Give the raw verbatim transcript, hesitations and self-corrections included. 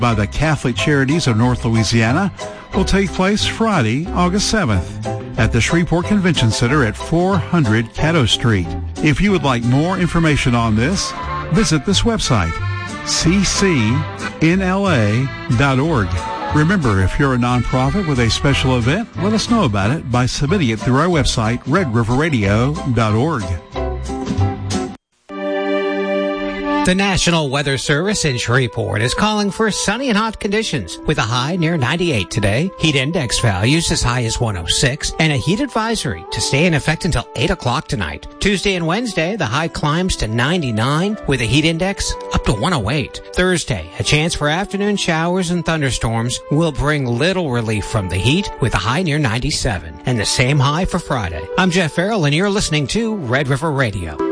by the Catholic Charities of North Louisiana will take place Friday, August seventh at the Shreveport Convention Center at four hundred Caddo Street. If you would like more information on this, visit this website, c c n l a dot org. Remember, if you're a nonprofit with a special event, let us know about it by submitting it through our website, red river radio dot org. The National Weather Service in Shreveport is calling for sunny and hot conditions with a high near ninety-eight today, heat index values as high as one oh six, and a heat advisory to stay in effect until eight o'clock tonight. Tuesday and Wednesday, the high climbs to ninety-nine with a heat index up to one oh eight. Thursday, a chance for afternoon showers and thunderstorms will bring little relief from the heat with a high near ninety-seven, and the same high for Friday. I'm Jeff Farrell, and you're listening to Red River Radio.